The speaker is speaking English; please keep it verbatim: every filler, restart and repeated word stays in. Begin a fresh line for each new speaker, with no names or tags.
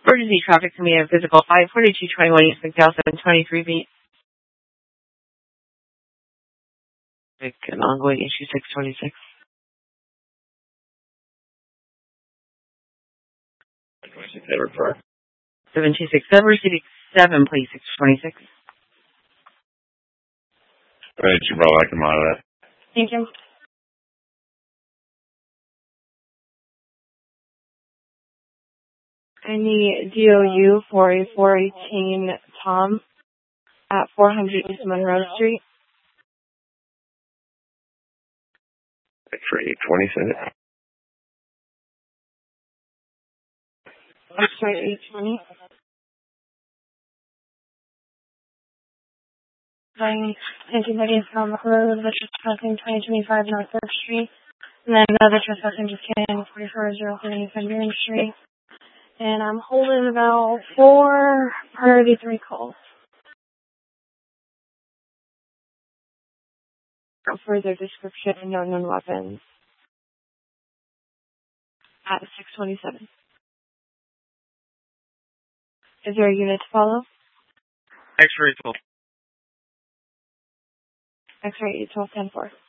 emergency traffic to me at physical five forty-two twenty-one East McDowell, seven twenty-three feet. An ongoing issue six twenty-six. seven two six seven, city seven, please, six twenty-six.
Go ahead, Jabril, I can monitor that.
Thank you. I need D O U for a four eighteen Tom at four hundred East Monroe Street.
X-ray eight twenty-six.
X-ray eight twenty. Going into the from Road, the trespassing twenty twenty-five North third Street. And then another trespassing just came in forty-four oh three Fenton Street. And I'm holding about four priority three calls. For further description and no known weapons. At six twenty-seven. Is there a unit to follow?
X-ray twelve.
X-ray eight twelve ten four.